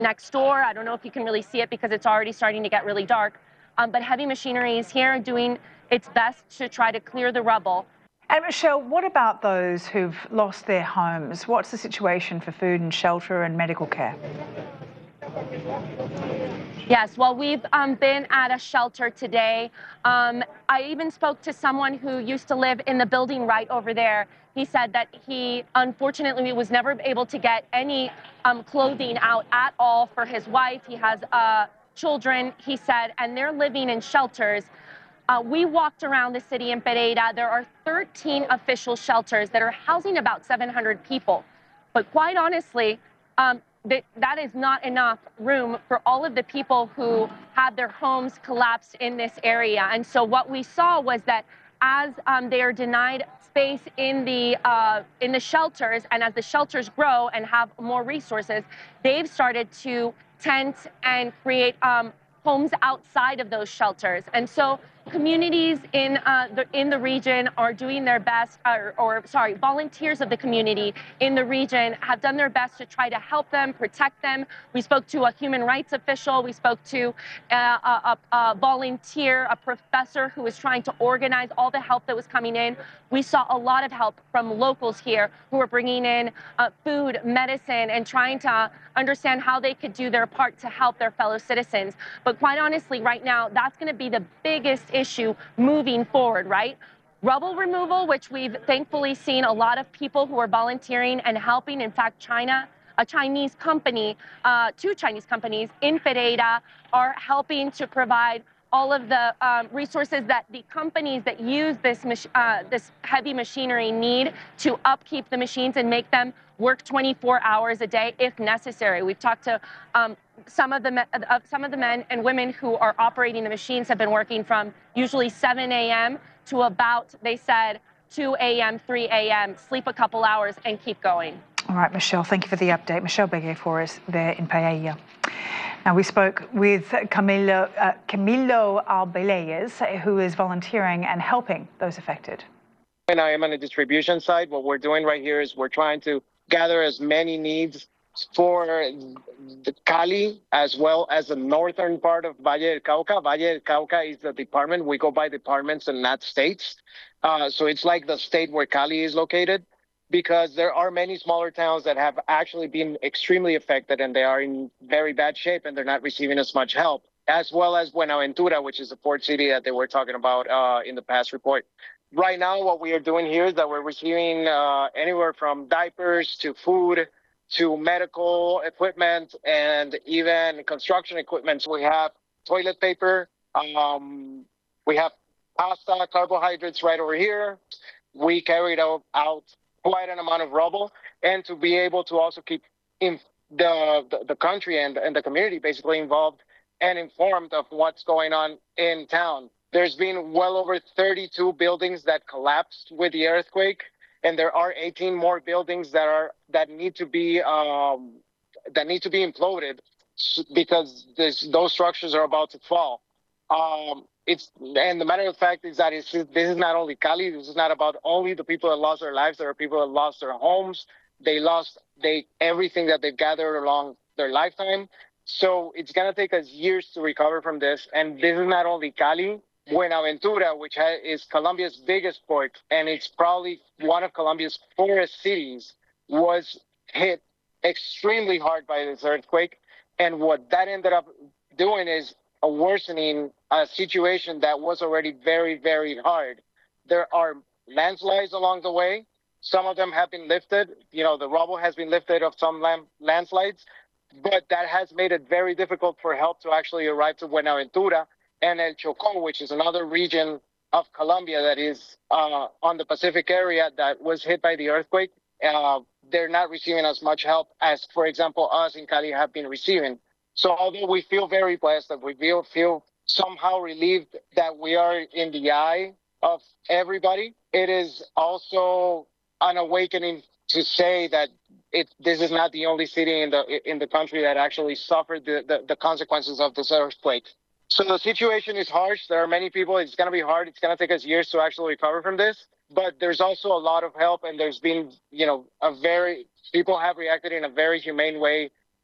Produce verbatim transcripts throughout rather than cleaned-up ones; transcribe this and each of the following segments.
next door. I don't know if you can really see it because it's already starting to get really dark. Um, but heavy machinery is here doing its best to try to clear the rubble. And Michelle, what about those who've lost their homes? What's the situation for food and shelter and medical care? Yes, well, we've um, been at a shelter today. Um, I even spoke to someone who used to live in the building right over there. He said that he, unfortunately, was never able to get any um, clothing out at all for his wife. He has uh, children, he said, and they're living in shelters. Uh, we walked around the city in Pereira. There are thirteen official shelters that are housing about seven hundred people. But quite honestly, um, that, that is not enough room for all of the people who had their homes collapsed in this area. And so what we saw was that as um, they are denied space in the uh, in the shelters, and as the shelters grow and have more resources, they've started to tent and create um, homes outside of those shelters. And so communities in uh, the in the region are doing their best, or, or sorry, volunteers of the community in the region have done their best to try to help them, protect them. We spoke to a human rights official. We spoke to a, a, a volunteer, a professor who was trying to organize all the help that was coming in. We saw a lot of help from locals here who were bringing in uh, food, medicine, and trying to understand how they could do their part to help their fellow citizens. But quite honestly, right now, that's going to be the biggest issue moving forward, right? Rubble removal, which we've thankfully seen a lot of people who are volunteering and helping. In fact, China, a Chinese company, uh, two Chinese companies in Pereira are helping to provide all of the um, resources that the companies that use this uh, this heavy machinery need to upkeep the machines and make them work twenty-four hours a day if necessary. We've talked to um, some of the uh, some of the men and women who are operating the machines have been working from usually seven A M to about, they said, two A M, three A M, sleep a couple hours and keep going. All right, Michelle, thank you for the update. Michelle Beguer for us there in Pereira. Now, we spoke with Camilo, uh, Camilo Arbelayes, who is volunteering and helping those affected. And I am on the distribution side. What we're doing right here is we're trying to gather as many needs for the Cali as well as the northern part of Valle del Cauca. Valle del Cauca is the department. We go by departments and not states. Uh, so it's like the state where Cali is located, because there are many smaller towns that have actually been extremely affected and they are in very bad shape and they're not receiving as much help, as well as Buenaventura, which is the port city that they were talking about uh, in the past report. Right now, what we are doing here is that we're receiving uh, anywhere from diapers to food to medical equipment and even construction equipment. So we have toilet paper, um, we have pasta, carbohydrates right over here. We carried out, out quite an amount of rubble, and to be able to also keep in the, the, the country and, and the community basically involved and informed of what's going on in town. There's been well over thirty-two buildings that collapsed with the earthquake, and there are eighteen more buildings that are that need to be um, that need to be imploded because this, those structures are about to fall. Um, it's and the matter of fact is that it's, this is not only Cali. This is not about only the people that lost their lives. There are people that lost their homes. They lost they everything that they've gathered along their lifetime. So it's gonna take us years to recover from this. And this is not only Cali. Buenaventura, which is Colombia's biggest port, and it's probably one of Colombia's poorest cities, was hit extremely hard by this earthquake. And what that ended up doing is a worsening a situation that was already very, very hard. There are landslides along the way. Some of them have been lifted. You know, the rubble has been lifted of some land, landslides, but that has made it very difficult for help to actually arrive to Buenaventura and El Chocó, which is another region of Colombia that is uh, on the Pacific area that was hit by the earthquake. Uh, they're not receiving as much help as, for example, us in Cali have been receiving. So although we feel very blessed, that we feel, feel somehow relieved that we are in the eye of everybody, it is also an awakening to say that it, this is not the only city in the in the country that actually suffered the, the, the consequences of this earthquake. So the situation is harsh. There are many people. It's going to be hard. It's going to take us years to actually recover from this. But there's also a lot of help, and there's been, you know, a very people have reacted in a very humane way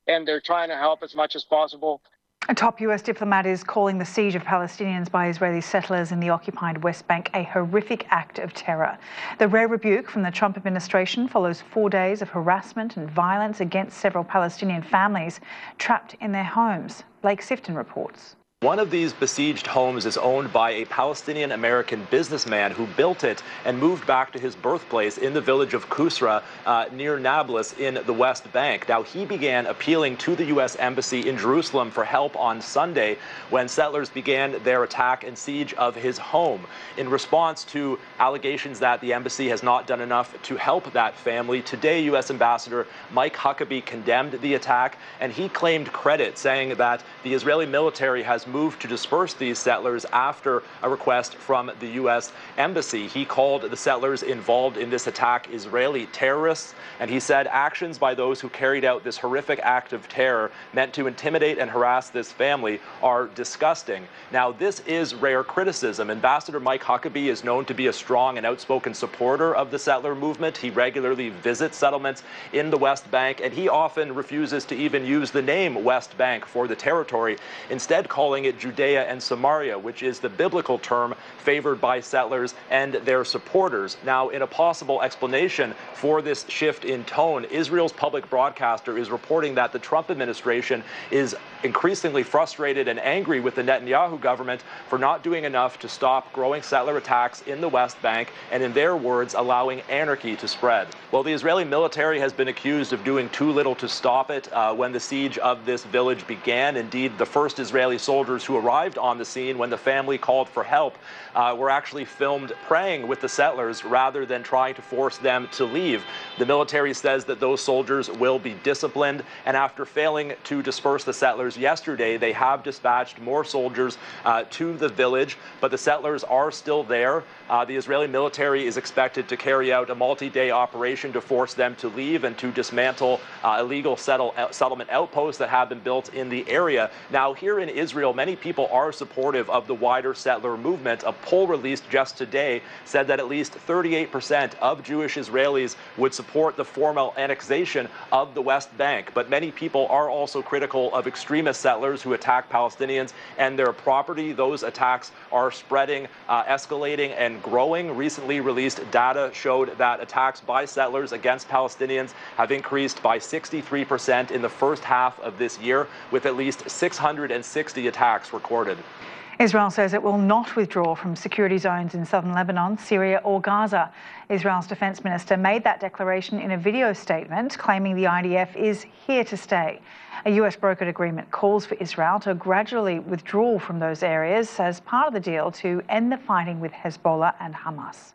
and they're trying to help as much as possible. A top U S diplomat is calling the siege of Palestinians by Israeli settlers in the occupied West Bank a horrific act of terror. The rare rebuke from the Trump administration follows four days of harassment and violence against several Palestinian families trapped in their homes. Blake Sifton reports. One of these besieged homes is owned by a Palestinian-American businessman who built it and moved back to his birthplace in the village of Kusra uh, near Nablus in the West Bank. Now, he began appealing to the U S Embassy in Jerusalem for help on Sunday when settlers began their attack and siege of his home. In response to allegations that the embassy has not done enough to help that family, today U S Ambassador Mike Huckabee condemned the attack, and he claimed credit, saying that the Israeli military has moved to disperse these settlers after a request from the U S Embassy. He called the settlers involved in this attack Israeli terrorists, and he said actions by those who carried out this horrific act of terror meant to intimidate and harass this family are disgusting. Now, this is rare criticism. Ambassador Mike Huckabee is known to be a strong and outspoken supporter of the settler movement. He regularly visits settlements in the West Bank, and he often refuses to even use the name West Bank for the territory, instead calling it Judea and Samaria, which is the biblical term favored by settlers and their supporters. Now, in a possible explanation for this shift in tone, Israel's public broadcaster is reporting that the Trump administration is increasingly frustrated and angry with the Netanyahu government for not doing enough to stop growing settler attacks in the West Bank and, in their words, allowing anarchy to spread. Well, the Israeli military has been accused of doing too little to stop it uh, when the siege of this village began. Indeed, the first Israeli soldiers who arrived on the scene when the family called for help uh, were actually filmed praying with the settlers rather than trying to force them to leave. The military says that those soldiers will be disciplined, and after failing to disperse the settlers yesterday, they have dispatched more soldiers uh, to the village, but the settlers are still there. Uh, the Israeli military is expected to carry out a multi-day operation to force them to leave and to dismantle uh, illegal settle, uh, settlement outposts that have been built in the area. Now, here in Israel, many people are supportive of the wider settler movement. A poll released just today said that at least thirty-eight percent of Jewish Israelis would support the formal annexation of the West Bank. But many people are also critical of extremist settlers who attack Palestinians and their property. Those attacks are spreading, uh, escalating, and growing. Recently released data showed that attacks by settlers against Palestinians have increased by sixty-three percent in the first half of this year, with at least six hundred sixty attacks recorded. Israel says it will not withdraw from security zones in southern Lebanon, Syria or Gaza. Israel's defense minister made that declaration in a video statement, claiming the I D F is here to stay. A U S brokered agreement calls for Israel to gradually withdraw from those areas as part of the deal to end the fighting with Hezbollah and Hamas.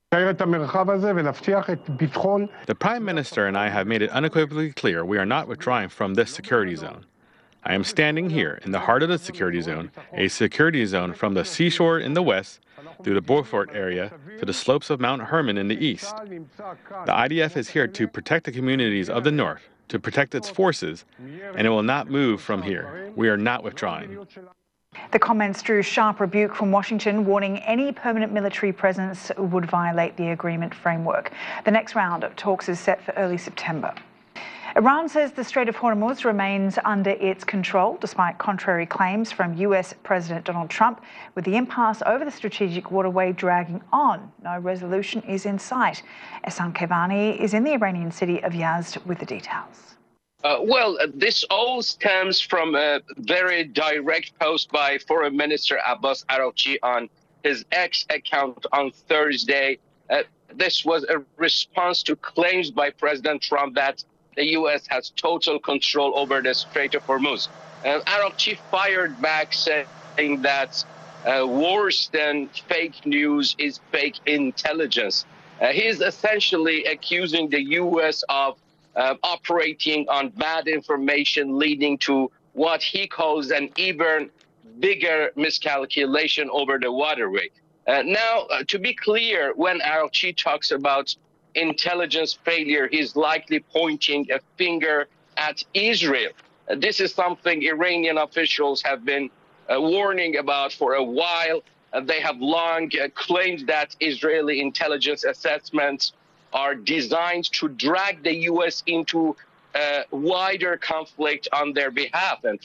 The Prime Minister and I have made it unequivocally clear we are not withdrawing from this security zone. I am standing here in the heart of the security zone, a security zone from the seashore in the west through the Beaufort area to the slopes of Mount Hermon in the east. The I D F is here to protect the communities of the north, to protect its forces, and it will not move from here. We are not withdrawing. The comments drew sharp rebuke from Washington, warning any permanent military presence would violate the agreement framework. The next round of talks is set for early September. Iran says the Strait of Hormuz remains under its control, despite contrary claims from U S President Donald Trump. With the impasse over the strategic waterway dragging on, no resolution is in sight. Ehsan Kevani is in the Iranian city of Yazd with the details. Uh, well, uh, this all stems from a very direct post by Foreign Minister Abbas Araghchi on his X account on Thursday. Uh, this was a response to claims by President Trump that the U S has total control over the Strait of Hormuz. And Araghchi fired back, saying that uh, worse than fake news is fake intelligence. Uh, he is essentially accusing the U S of uh, operating on bad information, leading to what he calls an even bigger miscalculation over the waterway. Uh, now, uh, to be clear, when Araghchi talks about intelligence failure, he's likely pointing a finger at Israel. Uh, this is something Iranian officials have been uh, warning about for a while. Uh, they have long uh, claimed that Israeli intelligence assessments are designed to drag the U S into uh, wider conflict on their behalf. And